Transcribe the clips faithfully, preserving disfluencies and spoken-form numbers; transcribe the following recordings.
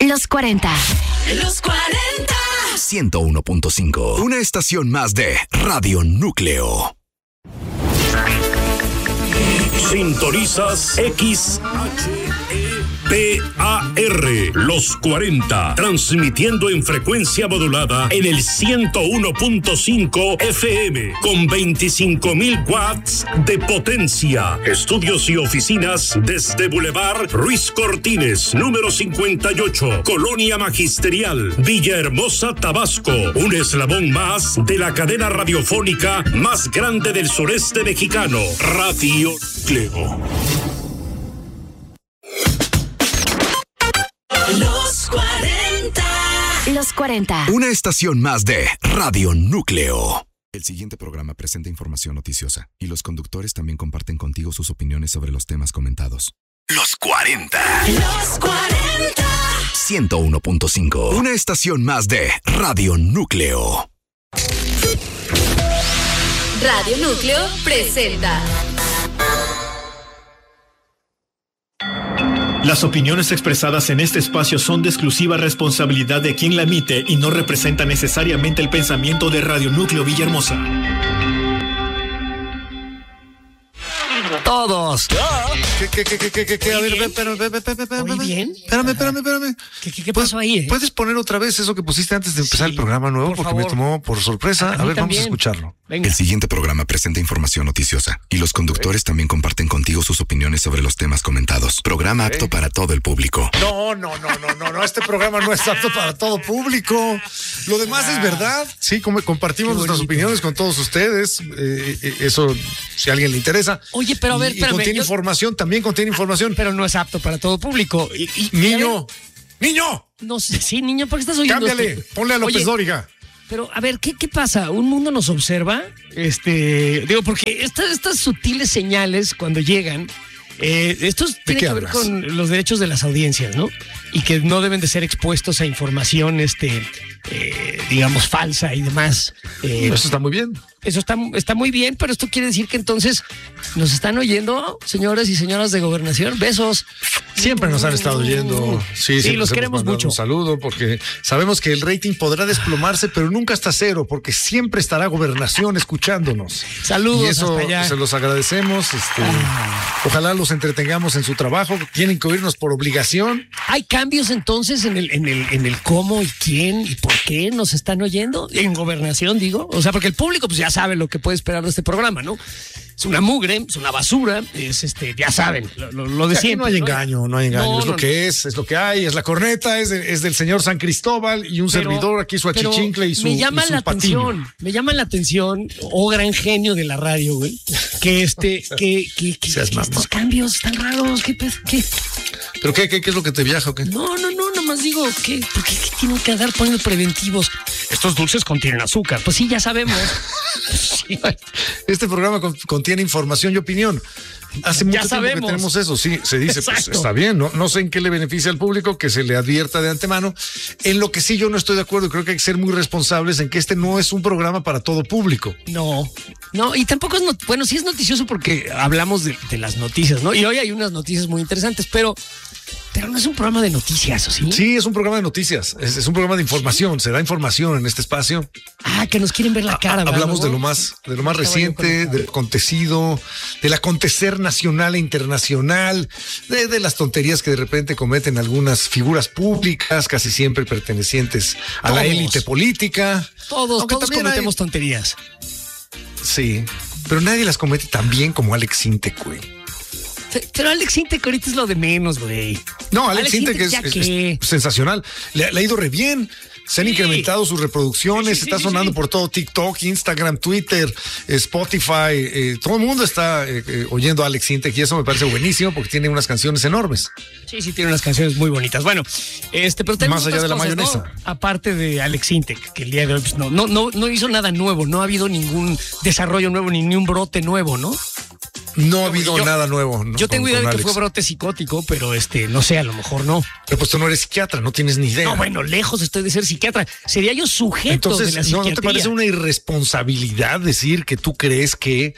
Los cuarenta. Los cuarenta. ciento uno punto cinco. Una estación más de Radio Núcleo. Sintonizas X H E P A R, Los cuarenta, transmitiendo en frecuencia modulada en el ciento uno punto cinco F M, con veinticinco mil watts de potencia. Estudios y oficinas desde Boulevard Ruiz Cortines, número cincuenta y ocho, Colonia Magisterial, Villahermosa, Tabasco. Un eslabón más de la cadena radiofónica más grande del sureste mexicano, Radio Núcleo. Los cuarenta. Los cuarenta. Una estación más de Radio Núcleo. El siguiente programa presenta información noticiosa y los conductores también comparten contigo sus opiniones sobre los temas comentados. Los cuarenta. Los cuarenta. ciento uno punto cinco. Una estación más de Radio Núcleo. Radio Núcleo presenta. Las opiniones expresadas en este espacio son de exclusiva responsabilidad de quien la emite y no representan necesariamente el pensamiento de Radio Núcleo Villahermosa. Todos. ¿Qué, qué, qué, qué, qué, qué? A ver, espérame, espérame, espérame, espérame. Muy bien. Espérame, espérame, espérame. ¿Qué, qué, qué pasó ahí, eh? ¿Puedes poner otra vez eso que pusiste antes de empezar Sí, el programa nuevo? por Porque favor. me tomó por sorpresa. A A, mí ver, vamos también. a escucharlo. Venga. El siguiente programa presenta información noticiosa y los conductores también comparten contigo sus opiniones sobre los temas comentados. Programa apto para todo el público. No, no, no, no, no, no. Este programa no es apto para todo público. Lo demás es verdad. Sí, como compartimos Qué nuestras bonito. opiniones con todos ustedes. Eh, eh, eso, si a alguien le interesa. Oye, pero a ver, Y- y espérame, contiene yo- información, también contiene información. Pero no es apto para todo público. Y, y- y a Niño, ver, niño, no sé, sí, niño, ¿por qué estás oyendo cámbiale. esto? Ponle a López Oye, Dóriga. Pero, a ver, ¿qué, qué pasa? ¿Un mundo nos observa? Este, digo, porque estas, estas sutiles señales cuando llegan, eh, estos tienen qué que ver hablas? con los derechos de las audiencias, ¿no? Y que no deben de ser expuestos a información, este, eh, digamos, falsa y demás. Eh, Eso está muy bien. Eso está, está muy bien, pero esto quiere decir que entonces nos están oyendo, señores y señoras de gobernación. Besos. Siempre nos han estado oyendo. Sí, Sí, siempre los les hemos queremos mandado mucho. Un saludo porque sabemos que el rating podrá desplomarse, pero nunca hasta cero, porque siempre estará gobernación escuchándonos. Saludos Y eso hasta allá. se los agradecemos. Este, ojalá los entretengamos en su trabajo. Tienen que oírnos por obligación. ¿Hay cambios entonces en el, en el, en el cómo y quién y por qué nos están oyendo? En gobernación, digo. O sea, porque el público pues ya sabe lo que puede esperar de este programa, ¿no? Es una mugre, es una basura, es este, ya saben, lo, lo, lo de Aquí siempre. no hay engaño, no hay engaño. No, es lo no, que es, es lo que hay, es la corneta, es, de- es del señor San Cristóbal y un Pero- servidor aquí, su pero achichincle y su, me llama y su la patiño. atención, me llama la atención, oh gran genio de la radio, güey, que este, que, que, que, Seas que mamá. estos cambios tan raros, ¿qué, pe- qué? ¿Pero qué, qué, qué es lo que te viaja o qué? No, no, no, nomás digo, ¿qué? ¿Por qué, qué tienen que andar poniendo preventivos? Estos dulces contienen azúcar. Pues sí, ya sabemos. Sí. Este programa con- contiene información y opinión. Hace mucho Ya tiempo sabemos. que tenemos eso, sí, se dice, pues Exacto. está bien, ¿no? No sé en qué le beneficia al público que se le advierta de antemano. En lo que sí yo no estoy de acuerdo, creo que hay que ser muy responsables en que este no es un programa para todo público. No, no, y tampoco es, not- bueno, sí es noticioso porque hablamos de, de las noticias, ¿no? Y hoy hay unas noticias muy interesantes, pero, pero no es un programa de noticias, ¿o sí? Sí, es un programa de noticias, es, es un programa de información, se da información en este espacio. Ah, que nos quieren ver la cara, ¿verdad, Hablamos de Lobo? lo más, de lo más Estaba yo reciente, conectado. del acontecido, del acontecer nacional e internacional, de, de las tonterías que de repente cometen algunas figuras públicas, casi siempre pertenecientes a la Todos. élite política. Todos, Aunque todos también hay- cometemos tonterías. Sí, pero nadie las comete tan bien como Alex Intec, güey. Pe- Pero Alex Intec ahorita es lo de menos, güey. No, Alex, Alex Intec Intec es, ya es- qué. es sensacional. Le, le ha ido re bien. Se han Sí. incrementado sus reproducciones, Sí, sí, está sí, sonando sí. por todo TikTok, Instagram, Twitter, Spotify. eh, todo el mundo está eh, eh, oyendo a Alex Intec y eso me parece buenísimo porque tiene unas canciones enormes. Sí, sí, tiene unas canciones muy bonitas. Bueno, este, pero tenemos Más allá otras de la cosas, mayonesa. ¿no? Aparte de Alex Intec, que el día de hoy pues, no, no, no, no hizo nada nuevo, no ha habido ningún desarrollo nuevo ni, ni un brote nuevo, ¿no? No ha habido yo, nada nuevo. ¿no? Yo tengo con, idea con de que Alex. fue brote psicótico, pero este, no sé, a lo mejor no. Pero pues tú no eres psiquiatra, no tienes ni idea. No, bueno, lejos estoy de ser psiquiatra. Sería yo sujeto Entonces, de la ¿no, psiquiatría. ¿no te parece una irresponsabilidad decir que tú crees que...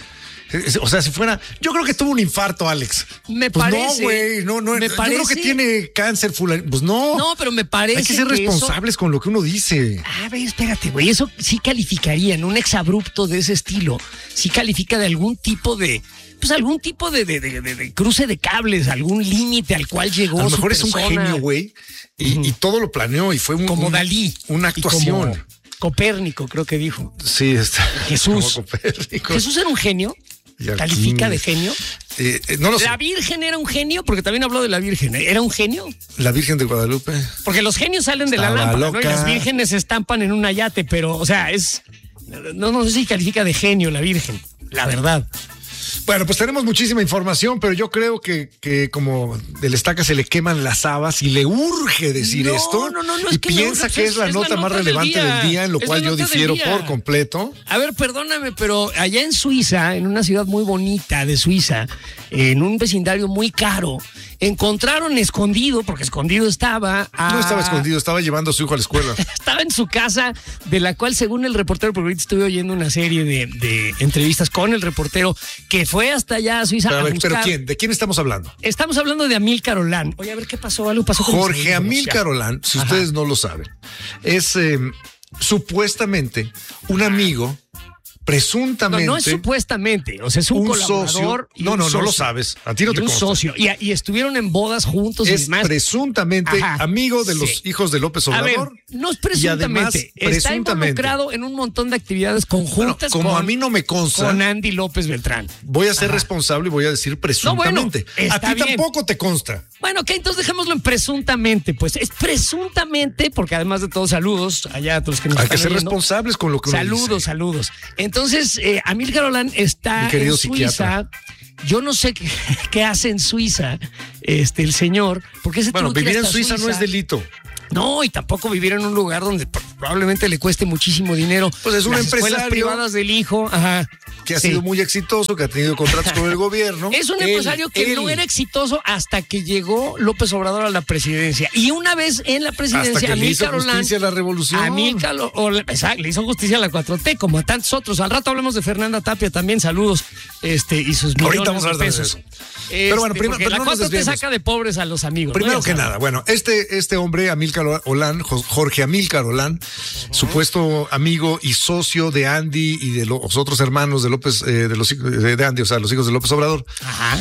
O sea, si fuera... Yo creo que tuvo un infarto, Alex. Me pues parece. no, güey, no, no. Me yo parece, creo que tiene cáncer fulano. Pues no. No, pero me parece Hay que ser que responsables eso... con lo que uno dice. A ver, espérate, güey. Eso sí calificaría en un exabrupto de ese estilo. Sí califica de algún tipo de... Pues algún tipo de, de, de, de, de cruce de cables, algún límite al cual llegó. A lo su mejor es un persona. genio, güey. Y, y todo lo planeó y fue un, Como un- Dalí. una Y actuación. como Copérnico, creo que dijo. Sí, está. Jesús. como Copérnico. ¿Jesús era un genio? Y ¿Califica de Arquímedes. genio? Eh, eh, no lo sé. ¿La Virgen era un genio? Porque también habló de la Virgen. ¿Era un genio? La Virgen de Guadalupe. Porque los genios salen de la Estaba lámpara, ¿no? Y loca. las vírgenes se estampan en un ayate, pero, o sea, es... No, no sé si califica de genio la Virgen, la verdad. Bueno, pues tenemos muchísima información, pero yo creo que, que como del Estaca se le queman las habas y le urge decir No, esto no, no, no, es y que le piensa urge, que es- es la es la nota más nota del relevante día. del día, en lo Es cual la yo nota del difiero día. por completo. A ver, perdóname, pero allá en Suiza, en una ciudad muy bonita de Suiza, en un vecindario muy caro, encontraron escondido, porque escondido estaba... a- No estaba escondido, estaba llevando a su hijo a la escuela. Estaba en su casa, de la cual, según el reportero, porque ahorita estuve oyendo una serie de, de entrevistas con el reportero, que fue hasta allá a Suiza Pero, a a ver, buscar... ¿pero quién? ¿De quién estamos hablando? Estamos hablando de Amílcar Olán. Oye, a ver qué pasó, algo pasó con el Jorge segundo Amílcar comercial. Olán, si Ajá. ustedes no lo saben, es eh, supuestamente un amigo, No, presuntamente... no es supuestamente, o sea, es un, un colaborador. socio. y No, un no, no socio. lo sabes. A ti no Y te un consta. socio. Y, y estuvieron en bodas juntos y Es demás. presuntamente Ajá, amigo de sí. los hijos de López A ver, Obrador. no es Y además, presuntamente. Está presuntamente. involucrado en un montón de actividades Bueno, conjuntas como con, a mí no me consta, con Andy López Beltrán. voy a ser responsable y voy a decir presuntamente. bueno, a está ti bien. tampoco te consta. Bueno, ok, entonces dejémoslo en presuntamente. Pues es presuntamente, porque además de todo, saludos allá a todos los que nos Hay están que ser oyendo. responsables con lo que uno Saludos, dice. saludos. Entonces, eh, Amílcar Olán está Mi querido en Suiza. psiquiatra. Yo no sé qué, qué hace en Suiza este el señor, porque ese Bueno, tuvo que ir vivir en hasta Suiza no es delito. No, y tampoco vivir en un lugar donde probablemente le cueste muchísimo dinero. Pues es un Las escuelas empresario privadas del hijo, ajá. Que ha Sí. sido muy exitoso, que ha tenido contratos con el gobierno. Es un Él, empresario que él, no era exitoso hasta que llegó López Obrador a la presidencia. Y una vez en la hasta presidencia, que le hizo Amílcar Olán- justicia a la revolución. Amílcar Lo- Olán- exacto, le hizo justicia a la cuatro T, como a tantos otros. Al rato hablamos de Fernanda Tapia también, saludos, este, y sus millones Ahorita vamos a de hablar de pesos. eso. Este, Pero bueno, primero- porque pero la no nos cuatro T desviemos. saca de pobres a los amigos. ¿no? Primero Ya que saben. nada, bueno, este, este hombre, Amílcar Olán, Jo- Jorge Amílcar Olán, supuesto amigo y socio de Andy y de los otros hermanos de López, eh, de los hijos de Andy, o sea, los hijos de López Obrador, Ajá.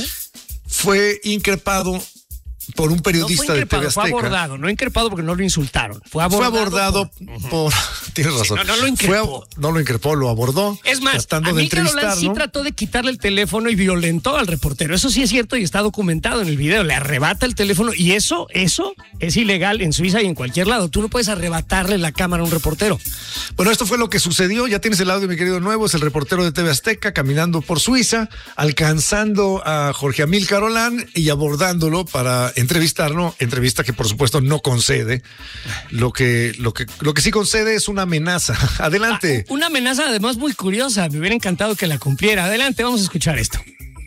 fue increpado por un No periodista fue de increpado, T V fue Azteca. abordado, no increpado porque no lo insultaron. Fue Fue abordado. abordado por- por. Tienes razón. no, no lo Fue increpó. ab- no lo increpó, lo abordó. Es más, tratando de Amílcar Olán entrevistar, sí ¿no? trató de quitarle el teléfono y violentó al reportero. Eso sí es cierto y está documentado en el video. Le arrebata el teléfono y eso, eso es ilegal en Suiza y en cualquier lado. Tú no puedes arrebatarle la cámara a un reportero. Bueno, esto fue lo que sucedió. Ya tienes el audio, mi querido Nuevo. Es el reportero de T V Azteca caminando por Suiza, alcanzando a Jorge Amílcar Olán y abordándolo para entrevistarlo. Entrevista que, por supuesto, no concede. Lo que, lo que, lo que sí concede es una amenaza. Adelante. Ah, una amenaza además muy curiosa. Me hubiera encantado que la cumpliera. Adelante, vamos a escuchar esto.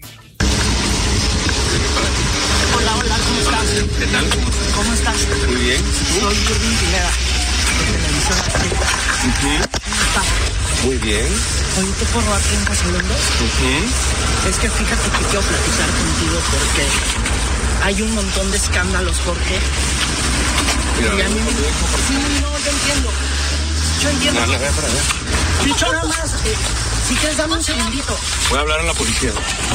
Hola, hola, ¿cómo estás? ¿Qué tal? ¿Cómo estás? Muy bien. Soy Irving Pineda, de Televisión Azteca. ¿Cómo estás? Muy bien. Oye, ¿te puedo robar treinta segundos? Es que fíjate que quiero platicar contigo porque hay un montón de escándalos, Jorge. Mira, Y a mí me... Sí, no, yo entiendo. Yo entiendo. no, no, ve para allá. Dicho nada más, eh, si quieres, dame un segundito. Voy a hablar a la policía.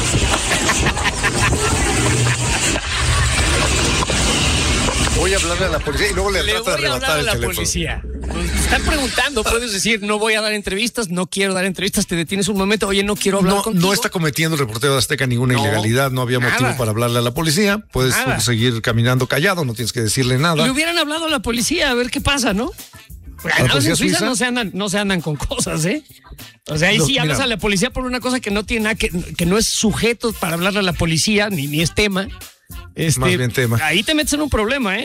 Voy a hablarle a la policía y luego le, Le trata de voy a hablar arrebatar a el la teléfono. policía. Pues, te están preguntando, puedes decir, no voy a dar entrevistas, no quiero dar entrevistas, te detienes un momento, oye, no quiero hablar No, contigo. no está cometiendo el reportero de Azteca ninguna No, ilegalidad, no había motivo nada. para hablarle a la policía. Puedes Nada. seguir caminando callado, no tienes que decirle nada. Le hubieran hablado a la policía a ver qué pasa, ¿no? la Además, policía en Suiza suiza? no se andan, no se andan con cosas, ¿eh? O sea, ahí No, sí hablas mira. a la policía por una cosa que no tiene nada, que, que no es sujeto para hablarle a la policía, ni, ni es tema. Este, Más bien tema. Ahí te metes en un problema, ¿eh?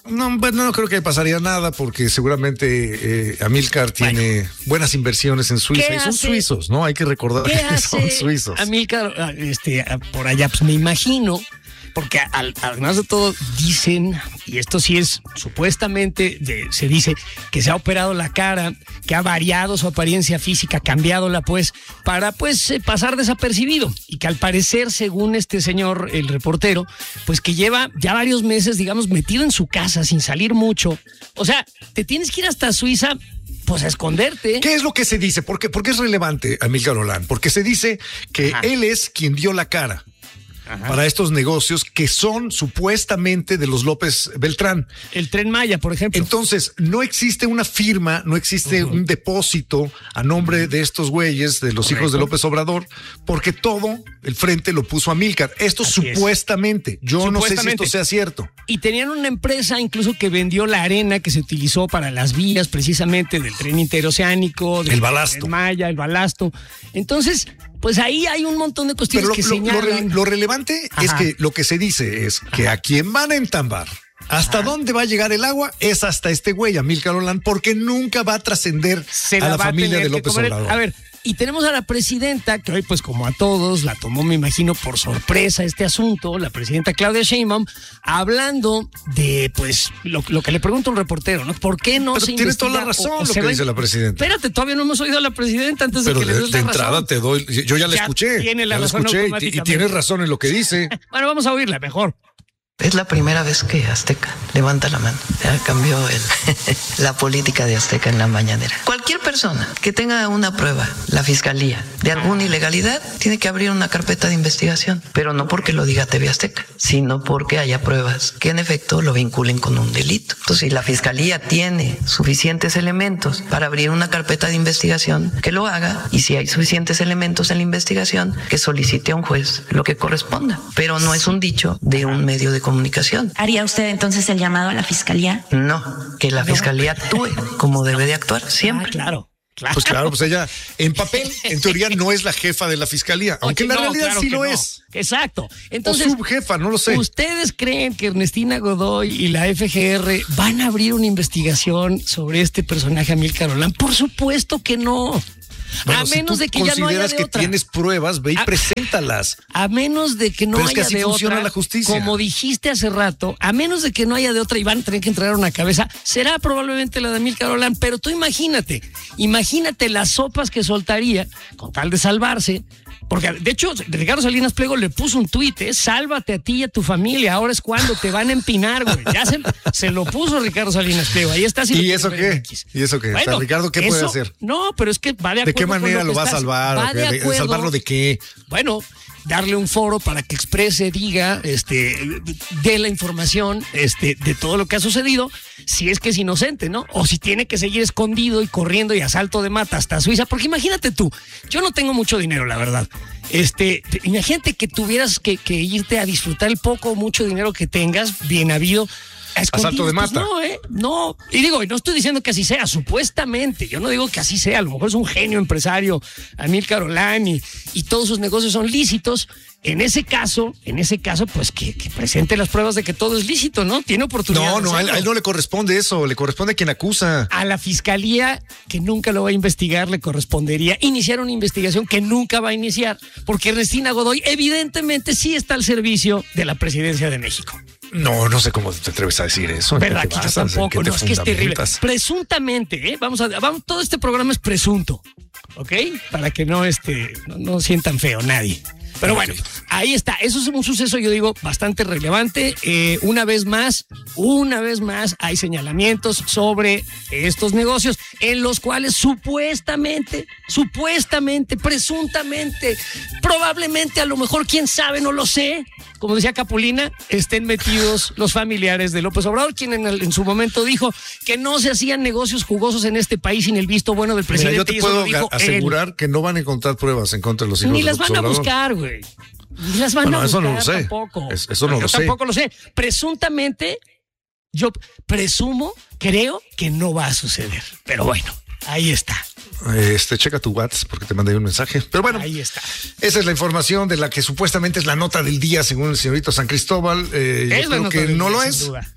No, bueno, no creo que pasaría nada porque seguramente eh, Amílcar tiene bueno, buenas inversiones en Suiza y son hace, suizos, ¿no? Hay que recordar que son suizos. Amílcar, este, por allá, pues me imagino, porque al, además de todo dicen, y esto sí es supuestamente, de, se dice que se ha operado la cara, que ha variado su apariencia física, cambiádola pues, para pues eh, pasar desapercibido, y que al parecer, según este señor, el reportero, pues que lleva ya varios meses, digamos, metido en su casa sin salir mucho. O sea, te tienes que ir hasta Suiza pues a esconderte. ¿Qué es lo que se dice? ¿Por qué, por qué es relevante, Amílcar Rolán? Porque se dice que Ajá. él es quien dio la cara. Ajá. Para estos negocios que son supuestamente de los López Beltrán. El Tren Maya, por ejemplo. Entonces, no existe una firma, no existe uh-huh. un depósito a nombre de estos güeyes, de los Correcto. hijos de López Obrador, porque todo el frente lo puso Amílcar. Esto Así supuestamente. Es. Yo supuestamente. no sé si esto sea cierto. Y tenían una empresa incluso que vendió la arena que se utilizó para las vías precisamente del tren interoceánico, del el balasto. Tren Maya, el balasto. Entonces, pues ahí hay un montón de cuestiones Pero lo, que lo, señalan. Lo, lo relevante Ajá. es que lo que se dice es que Ajá. a quien van a entambar, hasta Ajá. dónde va a llegar el agua, es hasta este güey, Amílcar Rolán, porque nunca va a trascender a la, la familia de López Obrador. A ver, y tenemos a la presidenta, que hoy pues como a todos, la tomó, me imagino, por sorpresa este asunto, la presidenta Claudia Sheinbaum, hablando de pues lo, lo que le pregunta un reportero, ¿no? ¿Por qué no Pero se tiene investiga? toda la razón o, o lo que dice la presidenta. Espérate, todavía no hemos oído a la presidenta antes Pero de que de, le des de la entrada razón. te doy, yo ya la ya escuché. Tiene la ya razón la escuché y, y tienes razón en lo que dice. Bueno, vamos a oírla mejor. Es la primera vez que Azteca levanta la mano. Ya cambió el, la política de Azteca en la mañanera. Cualquier persona que tenga una prueba, la fiscalía, de alguna ilegalidad, tiene que abrir una carpeta de investigación. Pero no porque lo diga T V Azteca, sino porque haya pruebas que en efecto lo vinculen con un delito. Entonces, si la fiscalía tiene suficientes elementos para abrir una carpeta de investigación, que lo haga. Y si hay suficientes elementos en la investigación, que solicite a un juez lo que corresponda. Pero no es un dicho de un medio de comunicación. ¿Haría usted entonces el llamado a la fiscalía? No, que la fiscalía actúe como debe de actuar siempre. Ah, claro. Claro. Pues claro, pues ella en papel, en teoría, no es la jefa de la fiscalía, aunque en la no, realidad claro sí lo no. es. Exacto. Entonces, o subjefa, no lo sé. ¿Ustedes creen que Ernestina Godoy y la F G R van a abrir una investigación sobre este personaje Amílcar Rolán? Por supuesto que no. Bueno, a menos si de que ya no haya de consideras que otra. tienes pruebas, ve y a, preséntalas. A menos de que no Pero haya es que así de funciona otra, la justicia. Como dijiste hace rato, a menos de que no haya de otra y van a tener que entregar una cabeza, será probablemente la de Amílcar Rolán. Pero tú imagínate, imagínate las sopas que soltaría con tal de salvarse. Porque, de hecho, Ricardo Salinas Pliego le puso un tuit, ¿eh? Sálvate a ti y a tu familia, ahora es cuando te van a empinar, güey. Ya se, se lo puso Ricardo Salinas Pliego, ahí está. Si ¿Y eso qué? ¿Y eso qué? Bueno, o sea, Ricardo, ¿qué eso, puede hacer? No, pero es que va de acuerdo. ¿De qué manera lo, lo va estás, a salvar? Va de ¿De, acuerdo, ¿Salvarlo de qué? Bueno, darle un foro para que exprese, diga, este, dé la información, este, de todo lo que ha sucedido, si es que es inocente, ¿no? O si tiene que seguir escondido y corriendo y a salto de mata hasta Suiza, porque imagínate tú, yo no tengo mucho dinero, la verdad. Este, imagínate que tuvieras que, que irte a disfrutar el poco o mucho dinero que tengas, bien habido. A salto de mata. Pues no, ¿eh? No. Y digo, y no estoy diciendo que así sea, supuestamente. Yo no digo que así sea. A lo mejor es un genio empresario, Amílcar Rolán, y, y todos sus negocios son lícitos. En ese caso, en ese caso, pues que, que presente las pruebas de que todo es lícito, ¿no? Tiene oportunidad. No, no, a él, a él no le corresponde eso, le corresponde a quien acusa. A la fiscalía, que nunca lo va a investigar, le correspondería iniciar una investigación que nunca va a iniciar, porque Ernestina Godoy evidentemente sí está al servicio de la presidencia de México. No, no sé cómo te atreves a decir eso. ¿Verdad? Que yo tampoco, no, es que es terrible. Presuntamente, ¿eh? Vamos a, vamos, todo este programa es presunto, ¿ok? Para que no, este, no, no sientan feo nadie. Pero bueno, ahí está. Eso es un suceso, yo digo, bastante relevante. Eh, una vez más, una vez más, hay señalamientos sobre estos negocios en los cuales supuestamente, supuestamente, presuntamente, probablemente, a lo mejor, quién sabe, no lo sé, como decía Capulina, estén metidos los familiares de López Obrador, quien en, el, en su momento dijo que no se hacían negocios jugosos en este país sin el visto bueno del presidente. Mira, yo te puedo asegurar él. que no van a encontrar pruebas en contra de los hijos Ni de las López van a Obrador. buscar, güey. Ni las van bueno, a buscar, eso no lo sé. tampoco. Es, eso no yo lo sé. Tampoco lo sé. Presuntamente, yo presumo, creo que no va a suceder. Pero bueno, ahí está. Este, checa tu WhatsApp porque te mandé un mensaje. Pero bueno, ahí está. Esa es la información de la que supuestamente es la nota del día, según el señorito San Cristóbal. Eh, es yo la creo nota que del no día, lo sin es. duda.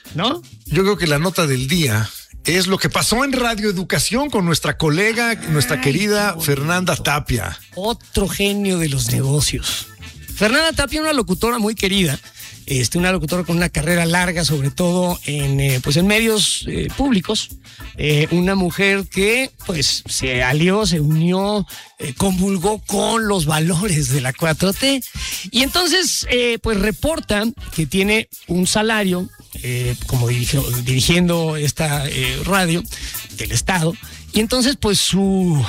¿no? Yo creo que la nota del día es lo que pasó en Radio Educación con nuestra colega, Ay, nuestra querida Fernanda Tapia. Otro genio de los negocios. Fernanda Tapia, una locutora muy querida, este, una locutora con una carrera larga, sobre todo en, eh, pues en medios eh, públicos. Eh, una mujer que pues se alió, se unió, eh, comulgó con los valores de la cuatro T. Y entonces, eh, pues reporta que tiene un salario eh, como dirigió, dirigiendo esta eh, radio del Estado. Y entonces, pues su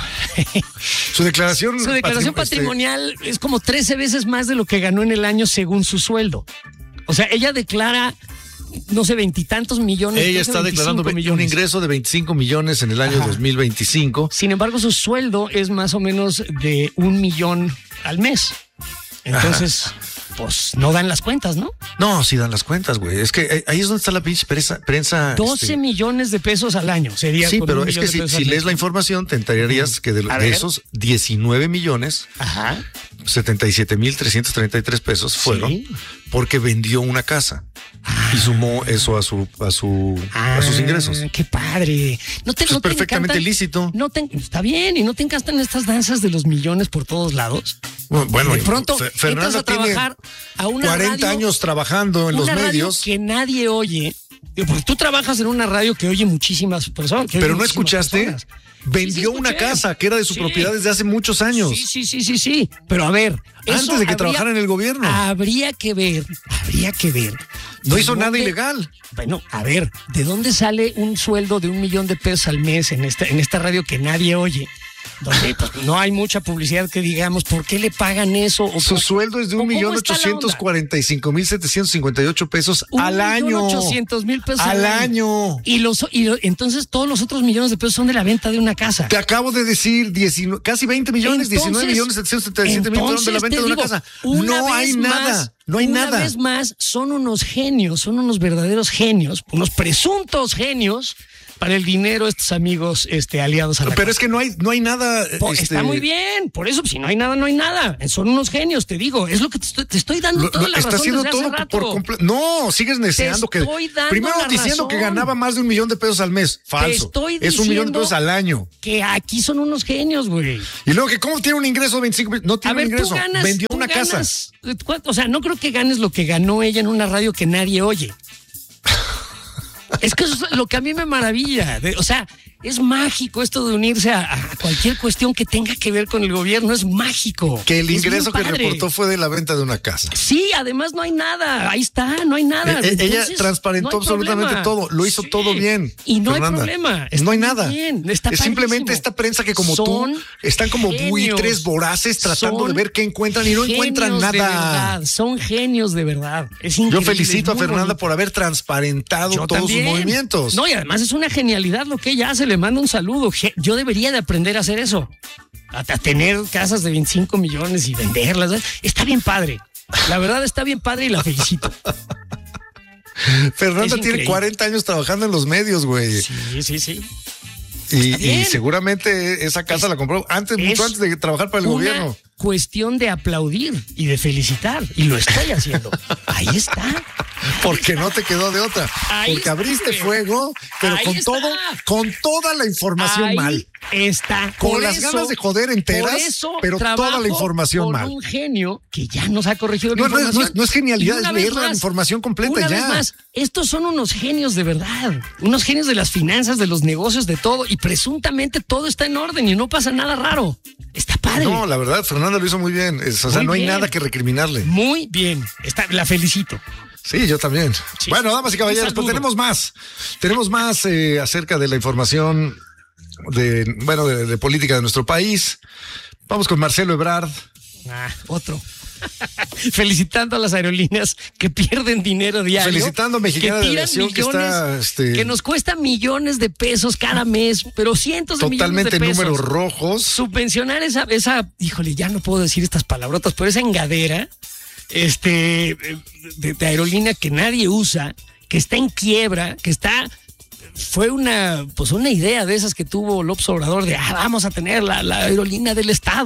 su declaración, su declaración patrim- patrimonial este... es como trece veces más de lo que ganó en el año según su sueldo. O sea, ella declara, no sé, veintitantos millones. Ella está declarando millones. Un ingreso de veinticinco millones en el año Ajá. dos mil veinticinco. Sin embargo, su sueldo es más o menos de un millón al mes. Entonces, Ajá. pues no dan las cuentas, ¿no? No, sí dan las cuentas, güey. Es que ahí es donde está la pinche prensa. prensa doce este... millones de pesos al año sería. Sí, pero es que si, si lees la información, te enterarías uh-huh. que de, de esos diecinueve millones, Ajá. setenta y siete mil trescientos treinta y tres pesos fueron ¿Sí? porque vendió una casa. Ah. Y sumó eso a su a su ah, a sus ingresos. Qué padre. No te, Eso no es perfectamente te lícito. No te, está bien, y no te encantan estas danzas de los millones por todos lados. Bueno, de pronto F- Fernanda a trabajar a una cuarenta radio, años trabajando en los radio medios que nadie oye. Porque tú trabajas en una radio que oye muchísimas personas. Pero no escuchaste. Personas. Vendió sí, sí una casa que era de su sí. propiedad desde hace muchos años. Sí, sí, sí, sí, sí. Pero a ver, antes de que habría, trabajara en el gobierno. Habría que ver, habría que ver. No hizo dónde, nada ilegal. Bueno, a ver, ¿de dónde sale un sueldo de un millón de pesos al mes en esta, en esta radio que nadie oye? Donde pues, no hay mucha publicidad que digamos, ¿por qué le pagan eso? O Su por, sueldo es de un millón ochocientos cuarenta y cinco mil setecientos cincuenta y ocho pesos al año. ochocientos mil pesos al año. Y los y lo, entonces todos los otros millones de pesos son de la venta de una casa. Te acabo de decir diecinueve, casi veinte millones, entonces, diecinueve millones setecientos setenta y siete mil pesos de la venta de una digo, casa. No hay más, nada. No hay una nada. Una vez más, son unos genios, son unos verdaderos genios, unos presuntos genios. Para el dinero, estos amigos este, aliados a la Pero casa. es que no hay, no hay nada. Por, este... Está muy bien. Por eso, si no hay nada, no hay nada. Son unos genios, te digo. Es lo que te estoy, te estoy dando lo, toda lo, la está razón haciendo desde todo hace rato. por completo. No, sigues deseando que. Primero diciendo razón. que ganaba más de un millón de pesos al mes. Falso. Estoy es un millón de pesos al año. Que aquí son unos genios, güey. Y luego que cómo tiene un ingreso de veinticinco mil. No tiene a ver, un ingreso. Tú ganas, vendió tú una ganas, casa. O sea, no creo que ganes lo que ganó ella en una radio que nadie oye. Es que eso es lo que a mí me maravilla. De, o sea, es mágico esto de unirse a, a cualquier cuestión que tenga que ver con el gobierno. Es mágico. Que el ingreso que reportó fue de la venta de una casa. Sí, además no hay nada. Ahí está, no hay nada. Eh, Entonces, ella transparentó no absolutamente problema. todo. Lo hizo sí. todo bien. Y no Fernanda. hay problema. Está no hay nada. Bien. Está es simplemente esta prensa que como son tú están como genios. buitres voraces tratando de ver qué encuentran y no encuentran nada. De verdad. Son genios de verdad. Es increíble. Yo felicito a Fernanda bonito. por haber transparentado Yo todos también. sus movimientos. No, y además es una genialidad lo que ella hace. Le mando un saludo. Yo debería de aprender a hacer eso. A, a tener casas de veinticinco millones y venderlas. Está bien padre. La verdad está bien padre y la felicito. Fernanda tiene cuarenta años trabajando en los medios, güey. Sí, sí, sí. Y, y seguramente esa casa es, la compró antes, mucho antes de trabajar para el una gobierno. Cuestión de aplaudir y de felicitar. Y lo estoy haciendo. Ahí está. Porque no te quedó de otra. Ahí porque está, abriste fuego, pero Ahí con está. todo, con toda la información Ahí mal. Está. Con por las eso, ganas de joder enteras, por eso pero toda la información con mal. Un genio que ya nos ha corregido no, la información. No, no, es, no es genialidad, es leer más, la información completa una ya. Vez más, estos son unos genios de verdad. Unos genios de las finanzas, de los negocios, de todo. Y presuntamente todo está en orden y no pasa nada raro. Está padre. No, la verdad, Fernanda lo hizo muy bien. Es, o sea, muy no hay bien. nada que recriminarle. Muy bien. Está, la felicito. Sí, yo también. Sí. Bueno, damas y caballeros, pues tenemos más. Tenemos más eh, acerca de la información de, bueno, de, de política de nuestro país. Vamos con Marcelo Ebrard. Ah, otro. Felicitando a las aerolíneas que pierden dinero diario. Felicitando a Mexicana de Aviación que está este, que nos cuesta millones de pesos cada mes, pero cientos de millones de pesos. Totalmente números rojos. Subvencionar esa, esa, híjole, ya no puedo decir estas palabrotas, pero esa engadera este, de, de aerolínea que nadie usa, que está en quiebra, que está... Fue una, pues una idea de esas que tuvo López Obrador de, ah, vamos a tener la, la aerolínea del Estado.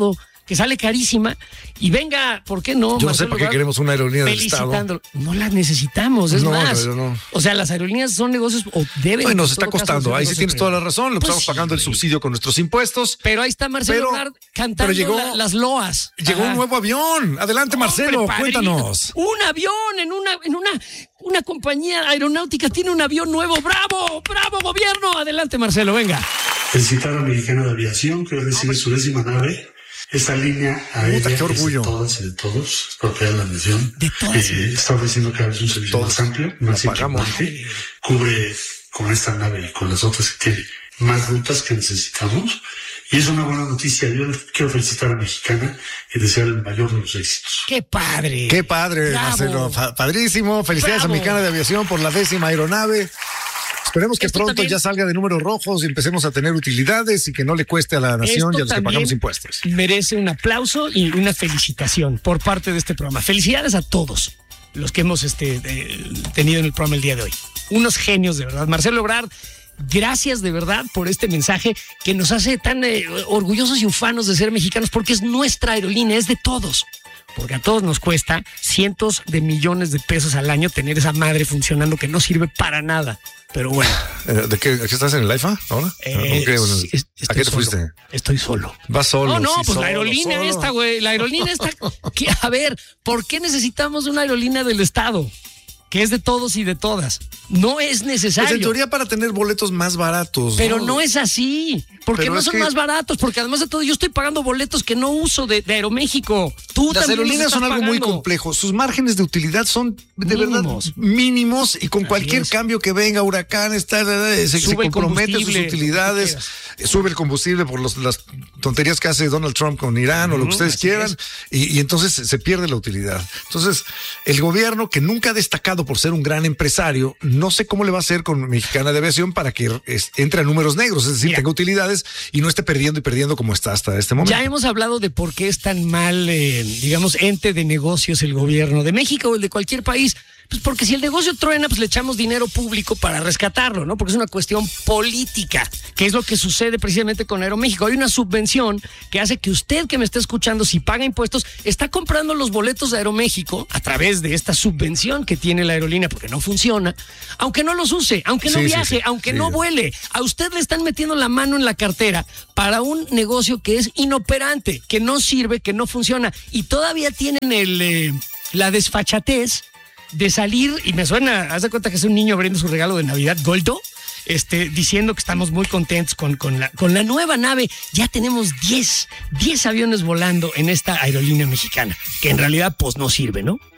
que sale carísima, y venga, ¿por qué no? Yo no sé por qué queremos una aerolínea del Estado. No la necesitamos, es no, más. No, no. O sea, las aerolíneas son negocios, o deben. Bueno, nos está costando, ahí sí tienes toda la razón, lo pues estamos pagando el subsidio con nuestros impuestos. Pero ahí está Marcelo Ebrard cantando pero llegó, la, las loas. Llegó Ajá. un nuevo avión. Adelante, Marcelo, Hombre, cuéntanos. Un avión en una, en una, una compañía aeronáutica tiene un avión nuevo. ¡Bravo! ¡Bravo, gobierno! Adelante, Marcelo, venga. Felicitar a Mexicana de Aviación, que recibe su décima nave. Esta línea aérea Puta, qué orgullo. Es de todas y de todos, es propiedad de la nación. De todas. Eh, está ofreciendo cada vez un servicio todos. más amplio, más importante. Cubre con esta nave y con las otras que tiene más rutas que necesitamos. Y es una buena noticia. Yo quiero felicitar a Mexicana y desear el mayor de los éxitos. ¡Qué padre! ¡Qué padre, Bravo. Marcelo! Padrísimo. Felicidades Bravo. a Mexicana de Aviación por la décima aeronave. Esperemos que Esto pronto también, ya salga de números rojos y empecemos a tener utilidades y que no le cueste a la nación y a los que pagamos impuestos. Merece un aplauso y una felicitación por parte de este programa. Felicidades a todos los que hemos este, eh, tenido en el programa el día de hoy. Unos genios, de verdad. Marcelo Ebrard, gracias de verdad por este mensaje que nos hace tan eh, orgullosos y ufanos de ser mexicanos, porque es nuestra aerolínea, es de todos. Porque a todos nos cuesta cientos de millones de pesos al año tener esa madre funcionando que no sirve para nada. Pero bueno. ¿De qué, ¿de qué estás en el IFA ahora? Eh, okay, bueno, es, ¿A qué te solo. fuiste? Estoy solo. ¿Vas solo? No, no, sí, pues solo, la aerolínea solo. esta, güey. La aerolínea esta. que, a ver, ¿por qué necesitamos una aerolínea del Estado? Que es de todos y de todas. No es necesario. Pues en teoría para tener boletos más baratos. Pero no, no es así. Porque Pero no es son que... más baratos. Porque además de todo, yo estoy pagando boletos que no uso de, de Aeroméxico. Tú Las también aerolíneas son algo pagando. muy complejo. Sus márgenes de utilidad son de mínimos. verdad mínimos y con Así cualquier es. cambio que venga, huracán, está, se, se compromete sus utilidades, sube el combustible por los, las tonterías que hace Donald Trump con Irán uh-huh, o lo que ustedes quieran y, y entonces se pierde la utilidad. Entonces, el gobierno, que nunca ha destacado por ser un gran empresario, no sé cómo le va a hacer con Mexicana de Aviación para que es, entre a números negros, es decir, Mira, tenga utilidades y no esté perdiendo y perdiendo como está hasta este momento. Ya hemos hablado de por qué es tan mal, eh, digamos, ente de negocios el gobierno de México o el de cualquier país. Pues porque si el negocio truena, pues le echamos dinero público para rescatarlo, ¿no? Porque es una cuestión política, que es lo que sucede precisamente con Aeroméxico. Hay una subvención que hace que usted que me está escuchando, si paga impuestos, está comprando los boletos de Aeroméxico a través de esta subvención que tiene la aerolínea, porque no funciona, aunque no los use, aunque no sí, viaje, sí, sí, aunque sí. no vuele. A usted le están metiendo la mano en la cartera para un negocio que es inoperante, que no sirve, que no funciona. Y todavía tienen el, eh, la desfachatez de salir, y me suena, haz de cuenta que es un niño abriendo su regalo de Navidad, Goldo, este, diciendo que estamos muy contentos con, con, la, con la nueva nave. Ya tenemos diez aviones volando en esta aerolínea mexicana, que en realidad pues no sirve, ¿no?